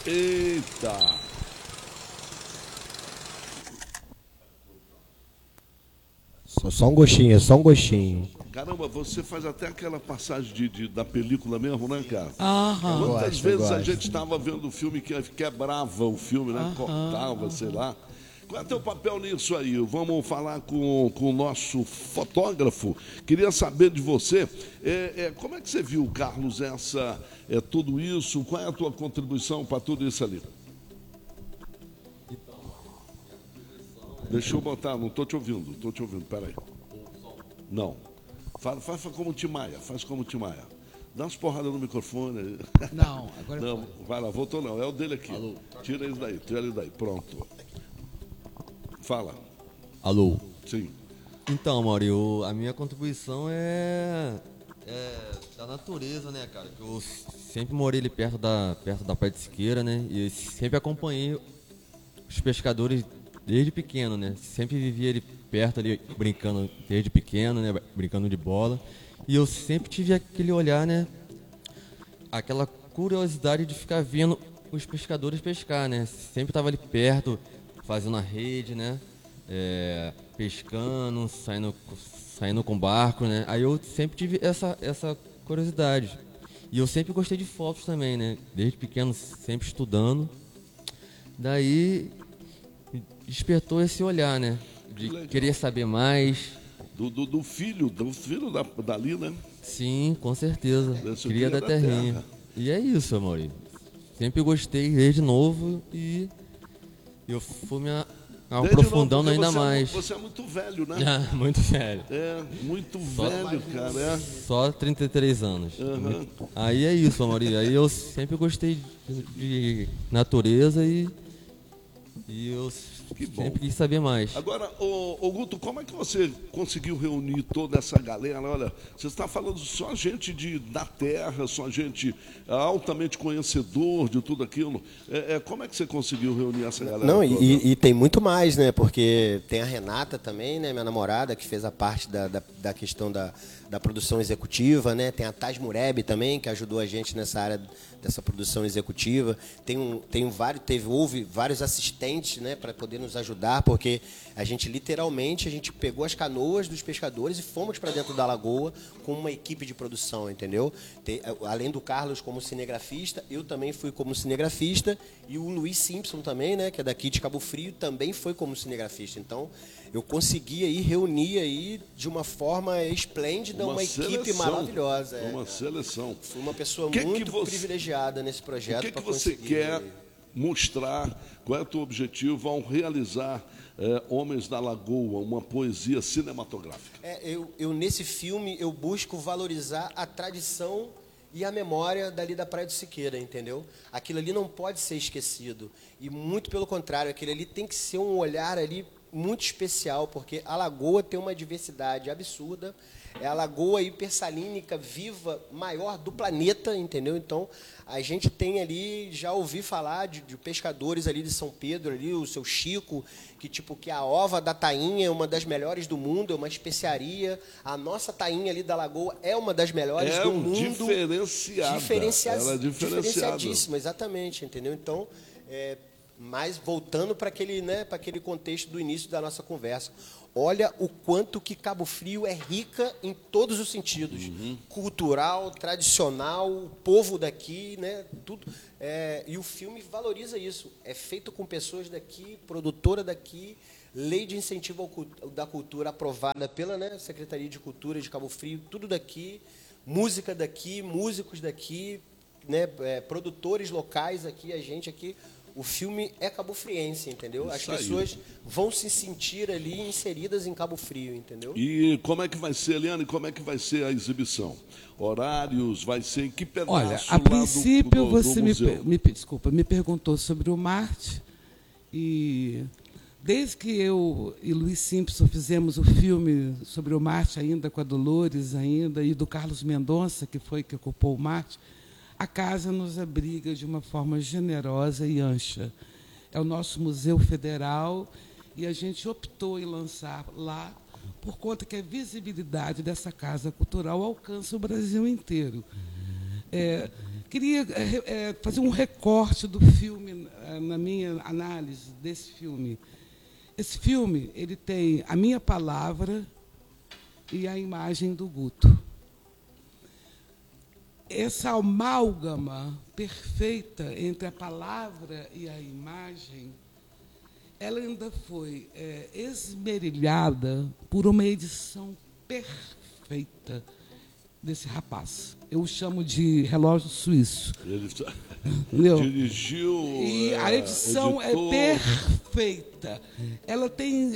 Eita! Só um gostinho, é só um gostinho. Caramba, você faz até aquela passagem da película mesmo, né, cara? Aham. Quantas vezes a gosto. gente estava vendo o filme que quebrava o filme, né? Cortava, sei lá. Qual é o teu papel nisso aí? Vamos falar com o nosso fotógrafo. Queria saber de você, como é que você viu, Carlos, tudo isso? Qual é a tua contribuição para tudo isso ali? Deixa eu botar, não estou te ouvindo, peraí. Não. Faz como o Timaya, faz como o Timaya. Dá umas porradas no microfone. Não, agora Não, vai lá, voltou não, é o dele aqui. Alô. Tira ele daí, pronto. Fala. Alô. Sim. Então, Mauro, a minha contribuição é da natureza, né, cara? Que eu sempre morei ali perto da Praia de Siqueira, né? E sempre acompanhei os pescadores desde pequeno, né? Sempre vivia ali perto, ali, brincando desde pequeno, né? Brincando de bola. E eu sempre tive aquele olhar, né? Aquela curiosidade de ficar vendo os pescadores pescar, né? Sempre estava ali perto, fazendo a rede, né? Pescando, saindo com barco, né? Aí eu sempre tive essa curiosidade. E eu sempre gostei de fotos também, né? Desde pequeno, sempre estudando. Daí despertou esse olhar, né? De querer saber mais. Do filho dali, né? Sim, com certeza. Desse Cria da da terrinha. terra. E é isso, amor. Sempre gostei desde novo e eu fui me aprofundando Desde novo, porque ainda mais. Você é muito velho, né? Ah, muito sério. É, muito velho, cara. Só 33 anos. Aham. Aí é isso, Amaury. Aí eu sempre gostei de natureza e eu Que bom. sempre quis saber mais. Agora, ô Guto, como é que você conseguiu reunir toda essa galera? Olha, você está falando só gente da terra, só gente altamente conhecedor de tudo aquilo. Como é que você conseguiu reunir essa galera Não, toda? e tem muito mais, né? Porque tem a Renata também, né? Minha namorada, que fez a parte da questão da produção executiva, né? Tem a Taz Mureb também, que ajudou a gente nessa área dessa produção executiva. Houve vários assistentes, né? Para poder nos ajudar, porque a gente pegou as canoas dos pescadores e fomos para dentro da lagoa com uma equipe de produção, entendeu? Além do Carlos como cinegrafista, eu também fui como cinegrafista e o Luiz Simpson também, né, que é daqui de Cabo Frio, também foi como cinegrafista. Então, eu consegui aí reunir aí de uma forma esplêndida uma equipe maravilhosa. Uma seleção. Fui uma pessoa muito privilegiada nesse projeto. O que você quer mostrar? Qual é o teu objetivo ao realizar Homens da Lagoa, uma poesia cinematográfica? Eu nesse filme eu busco valorizar a tradição e a memória dali da Praia de Siqueira, entendeu? Aquilo ali não pode ser esquecido. E muito pelo contrário, aquilo ali tem que ser um olhar ali muito especial, porque a lagoa tem uma diversidade absurda. É a lagoa hipersalínica viva maior do planeta, entendeu? Então, a gente tem ali, já ouvi falar de pescadores ali de São Pedro, ali, o seu Chico, que a ova da tainha é uma das melhores do mundo, é uma especiaria. A nossa tainha ali da lagoa é uma das melhores do mundo. Ela é diferenciadíssima, exatamente, entendeu? Então, mas voltando para aquele contexto do início da nossa conversa. Olha o quanto que Cabo Frio é rica em todos os sentidos. Cultural, tradicional, o povo daqui, né? Tudo. E o filme valoriza isso. É feito com pessoas daqui, produtora daqui, lei de incentivo da cultura aprovada pela Secretaria de Cultura de Cabo Frio, tudo daqui, música daqui, músicos daqui, né? Produtores locais aqui, a gente aqui. O filme é cabofriense, entendeu? As pessoas vão se sentir ali inseridas em Cabo Frio, entendeu? E como é que vai ser, Eliane, como é que vai ser a exibição? Horários, vai ser em que pedaço? Olha, a princípio você me perguntou sobre o Marte e desde que eu e Luiz Simpson fizemos o filme sobre o Marte ainda com a Dolores ainda e do Carlos Mendonça, que foi que ocupou o Marte, a casa nos abriga de uma forma generosa e ancha. É o nosso Museu Federal e a gente optou em lançar lá por conta que a visibilidade dessa casa cultural alcança o Brasil inteiro. Queria fazer um recorte do filme, na minha análise desse filme. Esse filme ele tem a minha palavra e a imagem do Guto. Essa amálgama perfeita entre a palavra e a imagem, ela ainda foi esmerilhada por uma edição perfeita desse rapaz. Eu o chamo de relógio suíço. Ele dirigiu. E a edição editou. É perfeita. Ela tem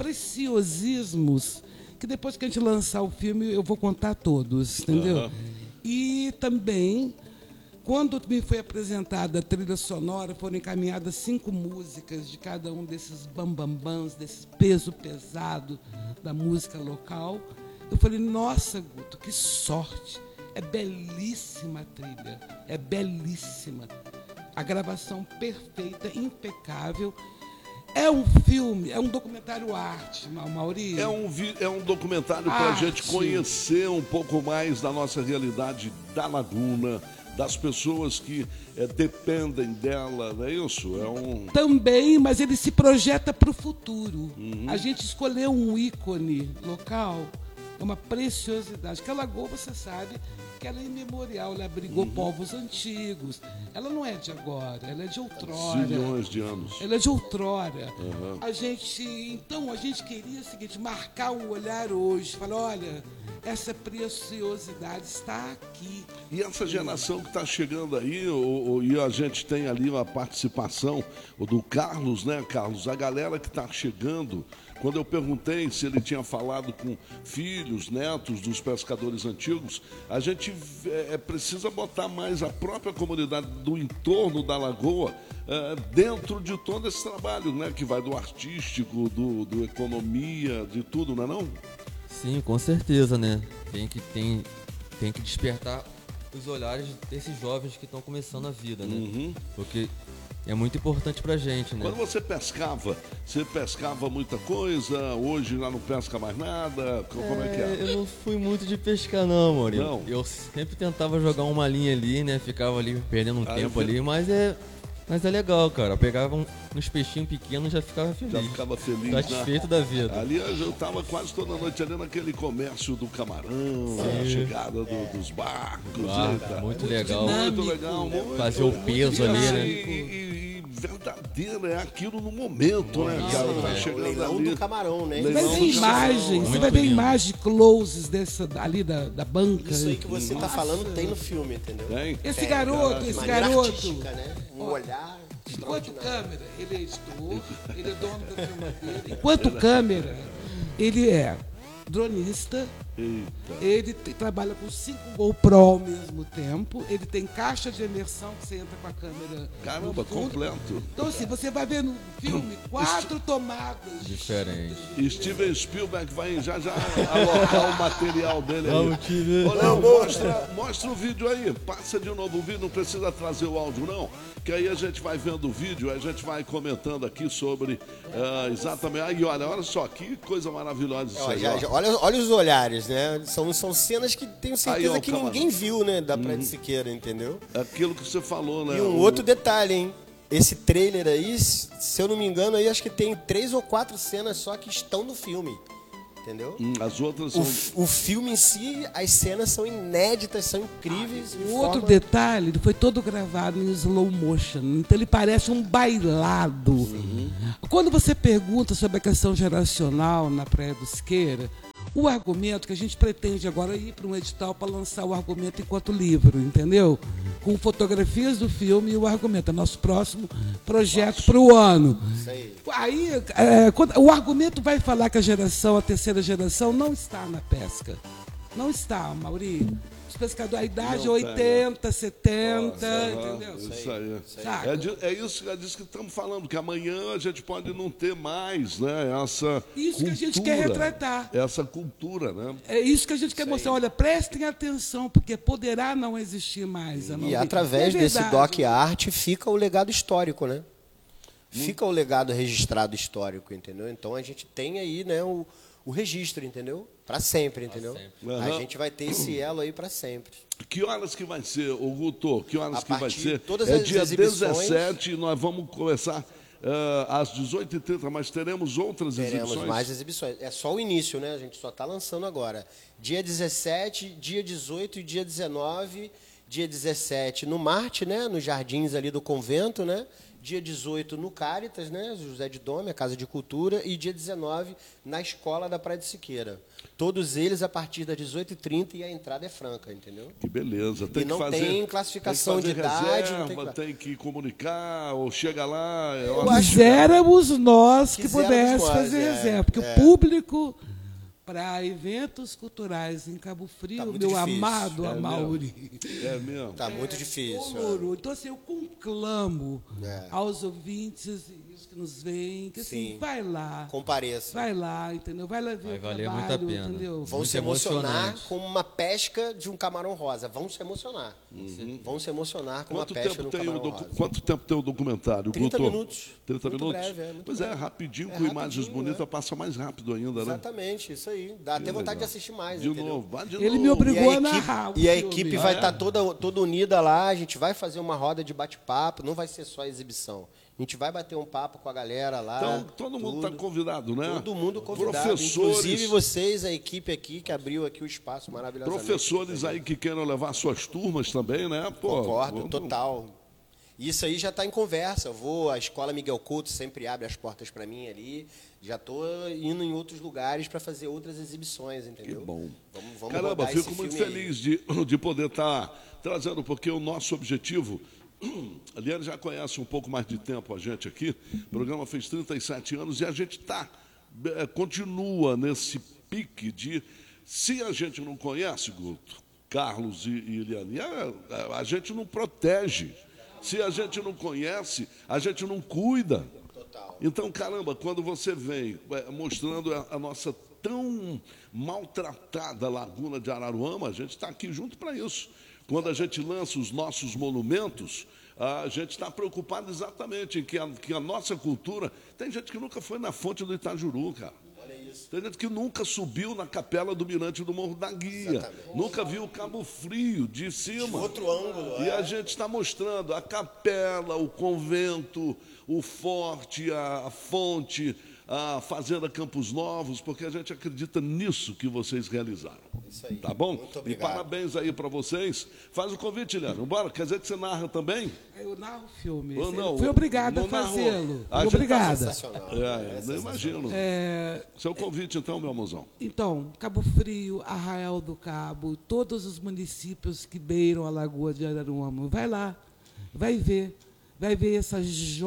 preciosismos que depois que a gente lançar o filme eu vou contar todos, entendeu? Uhum. E também, quando me foi apresentada a trilha sonora, foram encaminhadas 5 músicas de cada um desses bambambãs, desse peso pesado da música local. Eu falei, nossa, Guto, que sorte. É belíssima a trilha, é belíssima. A gravação perfeita, impecável. É um filme, é um documentário arte, Mauri. É um documentário para a gente conhecer um pouco mais da nossa realidade da Laguna, das pessoas que dependem dela, não é isso? Também, mas ele se projeta para o futuro. Uhum. A gente escolheu um ícone local, é uma preciosidade. Que a Lagoa, você sabe, que ela é imemorial, ela abrigou povos antigos. Ela não é de agora, ela é de outrora. Zilhões de anos. Ela é de outrora. A gente queria o seguinte, marcar um olhar hoje, falar, olha, essa preciosidade está aqui. E essa geração que está chegando aí, e a gente tem ali uma participação do Carlos, né, Carlos? A galera que está chegando. Quando eu perguntei se ele tinha falado com filhos, netos dos pescadores antigos, a gente precisa botar mais a própria comunidade do entorno da Lagoa dentro de todo esse trabalho, né? Que vai do artístico, do economia, de tudo, não é não? Sim, com certeza, né? Tem que despertar os olhares desses jovens que estão começando a vida, né? Uhum. Porque é muito importante pra gente, né? Quando você pescava muita coisa, hoje já não pesca mais nada, como é que é? Eu não fui muito de pescar não, Maurinho. Não. Eu sempre tentava jogar uma linha ali, né? Ficava ali perdendo tempo ali, mas é legal, cara. Eu pegava uns peixinhos pequenos e já ficava feliz. Já ficava feliz, satisfeito da vida. Aliás, eu tava quase toda noite ali naquele comércio do camarão, a chegada dos barcos. Muito legal. Muito legal. Fazer o peso ali, né? E verdadeiro, é aquilo no momento, né, cara? Tá chegando leilão ali. Do camarão, né? Você vai ver imagens, você vai ver imagens closes ali da banca. Isso aí que você tá falando tem no filme, entendeu? Esse garoto. Né? Um olhar. Enquanto câmera, ele é editor, ele é dono da filmadeira. Enquanto câmera, ele é dronista. Eita. Ele trabalha com 5 GoPro ao mesmo tempo. Ele tem caixa de imersão que você entra com a câmera. Caramba, completo. Então, assim, você vai ver no filme 4 tomadas diferentes. E Steven Spielberg vai já alocar o material dele aí. Olha, mostra o vídeo aí. Passa de novo o vídeo, não precisa trazer o áudio, não. Que aí a gente vai vendo o vídeo, a gente vai comentando aqui sobre exatamente. Aí, olha só, que coisa maravilhosa isso aí. Olha os olhares, né? São cenas que tenho certeza que ninguém viu, né? Da Praia de Siqueira, entendeu? Aquilo que você falou, né? E um outro detalhe, hein? Esse trailer aí, se eu não me engano, aí acho que tem 3 ou 4 cenas só que estão no filme. Entendeu? As outras são... O filme em si, as cenas são inéditas, são incríveis. Outro detalhe, ele foi todo gravado em slow motion. Então ele parece um bailado. Quando você pergunta sobre a questão geracional na Praia do Siqueira, o argumento que a gente pretende agora ir para um edital para lançar o argumento enquanto livro, entendeu? Com fotografias do filme e o argumento. É nosso próximo projeto para o ano. Isso aí. Aí, o argumento vai falar que a terceira geração não está na pesca. Não está, Mauri. Os pescadores, a idade é 80, 70, entendeu? Isso aí. É disso que estamos falando, que amanhã a gente pode não ter mais, né? Essa isso cultura, que a gente quer retratar. Essa cultura, né? É isso que a gente quer mostrar. Olha, prestem atenção, porque poderá não existir mais. E através desse doc art fica o legado histórico, né? Fica o legado registrado histórico, entendeu? Então a gente tem aí, né, o registro, entendeu? Para sempre, entendeu? sempre. A gente vai ter esse elo aí para sempre. Que horas que vai ser, ô Guto? Que horas que vai ser? Todas é as dia exibições, 17, nós vamos começar às 18h30, mas teremos outras exibições? Teremos mais exibições. É só o início, né? A gente só está lançando agora. Dia 17, dia 18 e dia 19. Dia 17 no Marte, né? Nos jardins ali do convento, né? Dia 18 no Cáritas, né? José de Dome, a Casa de Cultura. E dia 19 na Escola da Praia de Siqueira. Todos eles a partir das 18h30 e a entrada é franca, entendeu? Que beleza. Tem E não que fazer, tem classificação tem que fazer de idade. reserva, tem que comunicar, ou chega lá... Quiséramos nós que Quiséramos pudesse nós, fazer reserva, porque o público para eventos culturais em Cabo Frio, Tá muito meu difícil. amado Amaury. É mesmo? Tá muito difícil. Ouro. Então, assim, eu conclamo É. aos ouvintes e os que nos veem, que assim, Sim. vai lá. Compareça. Vai lá, entendeu? Vai lá ver Vai o valer trabalho, muito a pena. entendeu? Vão Muito se emocionar emocionante. com uma pesca de um camarão rosa. Vão se emocionar. Vão se emocionar com Quanto uma pesca tempo, de um tem camarão rosa. quanto tempo tem o documentário, 30 Guto? minutos. 30 Muito minutos? breve, muito Pois breve. é, rapidinho, É com imagens rapidinho, bonitas, né? passa mais rápido ainda, né? Exatamente, isso aí. Dá até vontade de assistir mais, De entendeu? novo, vai de Ele novo. me obrigou E a a narrar o equipe, e a filme. equipe vai estar toda unida lá, a gente vai fazer uma roda de bate-papo, não vai ser só exibição. A gente vai bater um papo com a galera lá. Então, todo mundo está convidado, né? Todo mundo convidado. Professores, Inclusive vocês, a equipe aqui, que abriu aqui o espaço maravilhosamente. professores aí que queiram levar suas turmas também, né? Pô, Concordo, vamos- total. Isso aí já está em conversa. A Escola Miguel Couto sempre abre as portas para mim ali. Já estou indo em outros lugares para fazer outras exibições, entendeu? Que bom. Vamos Caramba, rodar fico esse muito filme aí. feliz de poder estar trazendo, porque o nosso objetivo... A Liane já conhece um pouco mais de tempo a gente aqui. O programa fez 37 anos e a gente continua nesse pique de... Se a gente não conhece, Guto, Carlos e Liane, a gente não protege. Se a gente não conhece, a gente não cuida. Então, caramba, quando você vem mostrando a nossa tão maltratada Laguna de Araruama, a gente está aqui junto para isso. Quando a gente lança os nossos monumentos, a gente está preocupado exatamente em que a nossa cultura... Tem gente que nunca foi na fonte do Itajuru, cara. Tem gente que nunca subiu na capela do Mirante do Morro da Guia. Exatamente. Nunca viu o Cabo Frio de cima. Outro ângulo. E a gente está mostrando a capela, o convento, o forte, a fonte, a Fazenda Campos Novos, porque a gente acredita nisso que vocês realizaram. Isso aí. Tá bom? Muito E obrigado. parabéns aí para vocês. Faz o convite, Léo. Bora, quer dizer que você narra também? Eu narro o filme. Ou não? Fui obrigada a Não narrou. fazê-lo. A gente tá Obrigada. Sensacional. Não imagino. Seu convite, então, meu amozão. Então, Cabo Frio, Arraial do Cabo, todos os municípios que beiram a Lagoa de Araruama, vai lá, vai ver essa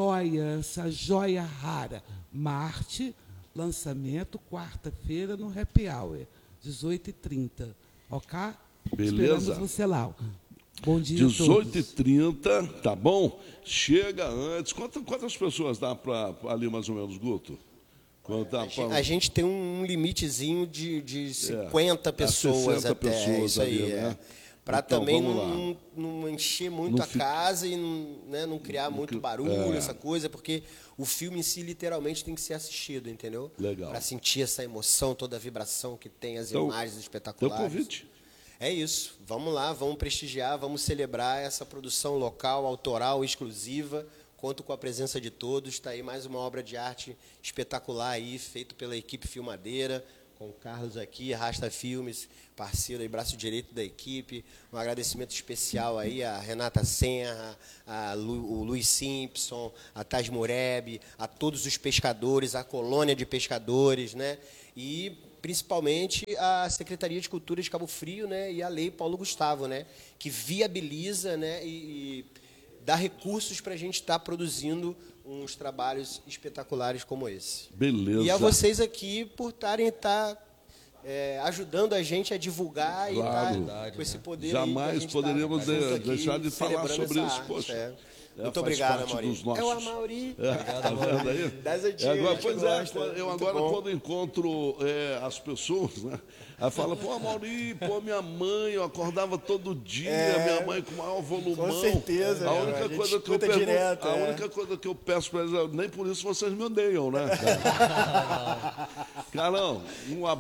joia rara. Marte, lançamento, quarta-feira no Happy Hour, 18h30. Ok? Beleza. Esperamos você lá. Bom dia a todos. 18h30, tá bom? Chega antes. Quantas pessoas dá para ali, mais ou menos, Guto? A gente tem um limitezinho de 50 pessoas 60 até. pessoas Isso aí, ali, né? Para Então, também vamos lá. não encher muito Não a fica- casa e não criar muito barulho, essa coisa, porque o filme em si literalmente tem que ser assistido, entendeu? Legal. Para sentir essa emoção, toda a vibração que tem, as Então, imagens Teu espetaculares. convite. É isso. Vamos lá, vamos prestigiar, vamos celebrar essa produção local, autoral, exclusiva. Conto com a presença de todos. Está aí mais uma obra de arte espetacular aí, feito pela equipe filmadeira, com o Carlos aqui, Arrasta Filmes, parceiro e braço direito da equipe. Um agradecimento especial aí a Renata Senra, o Luiz Simpson, a Taz Moreb, a todos os pescadores, a colônia de pescadores, né? E principalmente a Secretaria de Cultura de Cabo Frio, né? E a Lei Paulo Gustavo, né? Que viabiliza, né? E dá recursos para a gente estar produzindo uns trabalhos espetaculares como esse. Beleza. E a vocês aqui por estarem ajudando a gente a divulgar Claro. e estar com esse poder. aí Jamais que a gente poderíamos tá junto aqui, deixar de falar celebrando sobre essa isso, arte, poxa. Muito faz obrigado, parte Amauri. dos nossos. É o Amauri. Tá vendo aí? Das antigas, Agora, a gente pois gosta. eu Muito agora, bom. quando encontro as pessoas, né? Aí fala, pô, Amauri, pô, minha mãe, eu acordava todo dia, minha mãe com o maior volumão. Com certeza, a meu, única a gente coisa que eu escuta pergunto, direto, a única coisa que eu peço para eles é, nem por isso vocês me odeiam, né? Carlão, um abraço, faz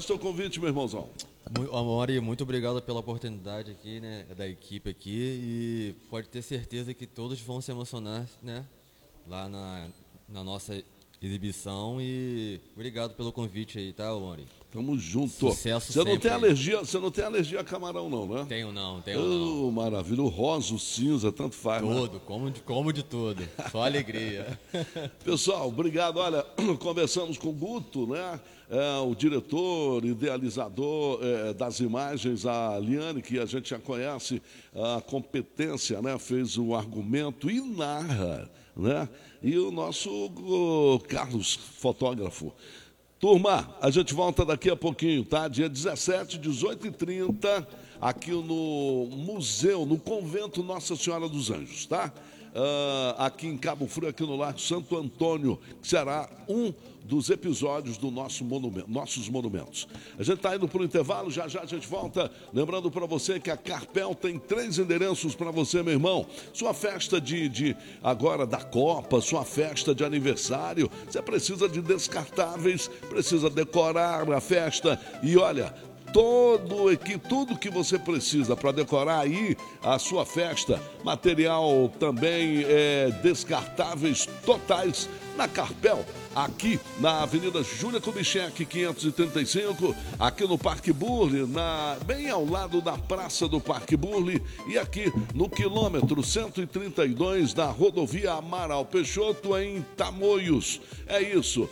faz teu convite, meu irmãozão. Amaury, muito obrigado pela oportunidade aqui, né, da equipe aqui, e pode ter certeza que todos vão se emocionar, né, lá na nossa exibição, e obrigado pelo convite aí, tá, Amaury? Tamo junto. Sucesso Você não tem alergia a camarão não, né? Tenho não. Maravilha, o rosa, o cinza, tanto faz, todo, né? como de tudo, só alegria. Pessoal, obrigado. Olha, conversamos com o Guto, né? O diretor, idealizador das imagens, a Liane, que a gente já conhece, a competência, né? Fez o argumento e narra, né? E o nosso Carlos, fotógrafo. Turma, a gente volta daqui a pouquinho, tá? Dia 17, 18h30, aqui no museu, no convento Nossa Senhora dos Anjos, tá? Aqui em Cabo Frio, aqui no Largo Santo Antônio, que será um dos episódios do nossos monumentos. A gente está indo para o intervalo, já a gente volta. Lembrando para você que a Carpel tem 3 endereços para você, meu irmão. Sua festa agora da Copa, sua festa de aniversário, você precisa de descartáveis, precisa decorar a festa e olha, tudo que você precisa para decorar aí a sua festa, material também descartáveis totais na Carpel, aqui na Avenida Júlia Kubitschek, 535, aqui no Parque Burle, bem ao lado da Praça do Parque Burle e aqui no quilômetro 132 da rodovia Amaral Peixoto, em Tamoios. É isso,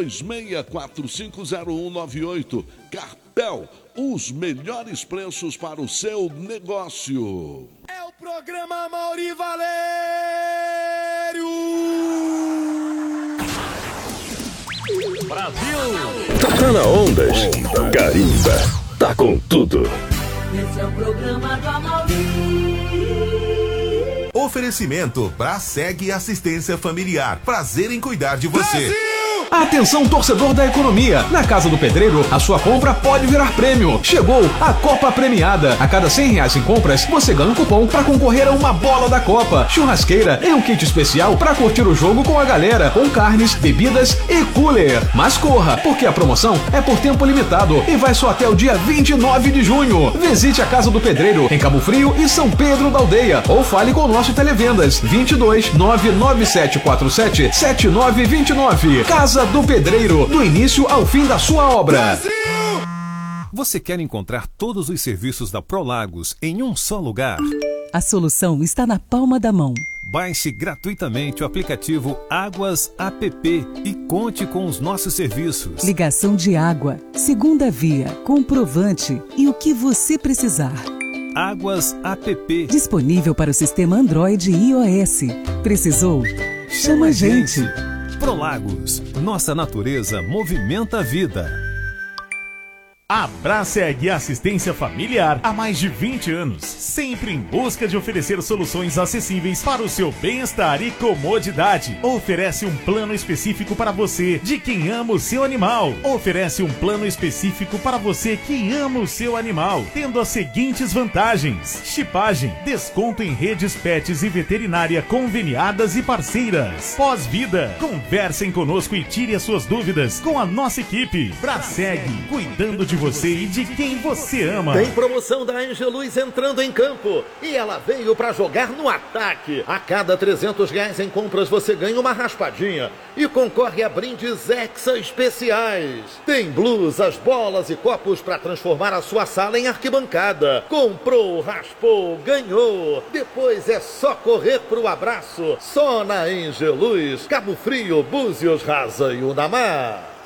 26450198, Carpel, os melhores preços para o seu negócio. É o programa Amaury Valério! Brasil! Tá na Ondas. Carimba, tá com tudo. Esse é o programa do Amaury. Oferecimento Braseg Assistência Familiar. Prazer em cuidar de você. Brasil! Atenção, torcedor da economia! Na Casa do Pedreiro, a sua compra pode virar prêmio. Chegou a Copa Premiada. A cada R$100 em compras, você ganha um cupom para concorrer a uma bola da Copa, churrasqueira e um kit especial para curtir o jogo com a galera, com carnes, bebidas e cooler. Mas corra, porque a promoção é por tempo limitado e vai só até o dia 29 de junho. Visite a Casa do Pedreiro, em Cabo Frio e São Pedro da Aldeia, ou fale com o nosso televendas 22 99747 7929. Casa do Pedreiro, do início ao fim da sua obra. Brasil! Você quer encontrar todos os serviços da Prolagos em um só lugar? A solução está na palma da mão. Baixe gratuitamente o aplicativo Águas App e conte com os nossos serviços. Ligação de água, segunda via, comprovante e o que você precisar. Águas App. Disponível para o sistema Android e iOS. Precisou? Chama a gente. Prolagos, nossa natureza movimenta a vida. A Braseg Assistência Familiar há mais de 20 anos, sempre em busca de oferecer soluções acessíveis para o seu bem-estar e comodidade. Oferece um plano específico para você, de quem ama o seu animal. Oferece um plano específico para você que ama o seu animal, tendo as seguintes vantagens: chipagem, desconto em redes pets e veterinária conveniadas e parceiras. Pós-vida, conversem conosco e tire as suas dúvidas com a nossa equipe. Braseg, cuidando de você e de quem você ama. Tem promoção da Angeluz entrando em campo e ela veio para jogar no ataque. A cada R$300 em compras você ganha uma raspadinha e concorre a brindes Hexa especiais. Tem blusas, bolas e copos para transformar a sua sala em arquibancada. Comprou, raspou, ganhou. Depois é só correr pro abraço. Só na Angeluz, Cabo Frio, Búzios, Rasa e Unamar.